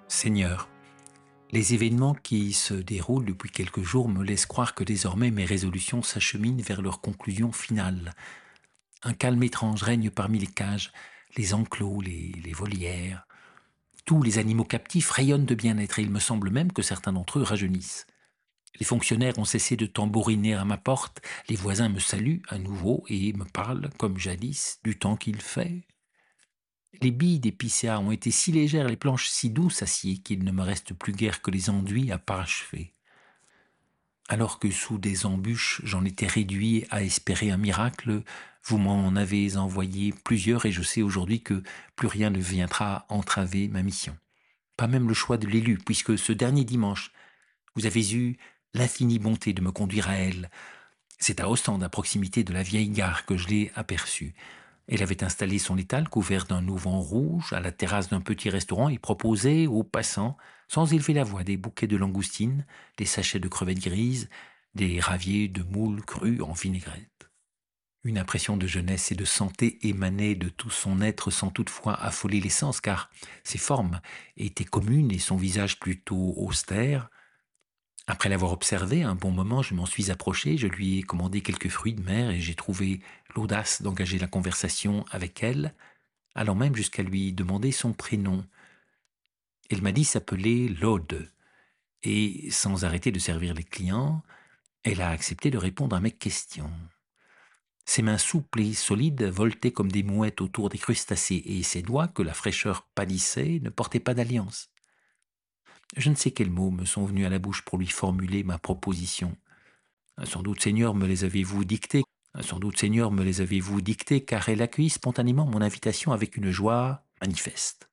Seigneur, les événements qui se déroulent depuis quelques jours me laissent croire que désormais mes résolutions s'acheminent vers leur conclusion finale. Un calme étrange règne parmi les cages, les enclos, les volières. Tous les animaux captifs rayonnent de bien-être et il me semble même que certains d'entre eux rajeunissent. Les fonctionnaires ont cessé de tambouriner à ma porte, les voisins me saluent à nouveau et me parlent, comme jadis, du temps qu'il fait. Les billes d'épicéa ont été si légères, les planches si douces à scier qu'il ne me reste plus guère que les enduits à parachever. Alors que sous des embûches j'en étais réduit à espérer un miracle, vous m'en avez envoyé plusieurs et je sais aujourd'hui que plus rien ne viendra entraver ma mission. Pas même le choix de l'élu, puisque ce dernier dimanche, vous avez eu l'infinie bonté de me conduire à elle. C'est à Ostende, à proximité de la vieille gare, que je l'ai aperçue. Elle avait installé son étal couvert d'un auvent rouge à la terrasse d'un petit restaurant et proposait aux passants, sans élever la voix, des bouquets de langoustines, des sachets de crevettes grises, des raviers de moules crus en vinaigrette. Une impression de jeunesse et de santé émanait de tout son être sans toutefois affoler les sens, car ses formes étaient communes et son visage plutôt austère. Après l'avoir observé un bon moment, je m'en suis approché, je lui ai commandé quelques fruits de mer et j'ai trouvé l'audace d'engager la conversation avec elle, allant même jusqu'à lui demander son prénom. Elle m'a dit s'appeler Laude, et sans arrêter de servir les clients, elle a accepté de répondre à mes questions. Ses mains souples et solides voletaient comme des mouettes autour des crustacés, et ses doigts, que la fraîcheur pâlissait, ne portaient pas d'alliance. Je ne sais quels mots me sont venus à la bouche pour lui formuler ma proposition. Sans doute, Seigneur, me les avez-vous dictés. Sans doute, Seigneur, me les avez-vous dictés, car elle accueillit spontanément mon invitation avec une joie manifeste.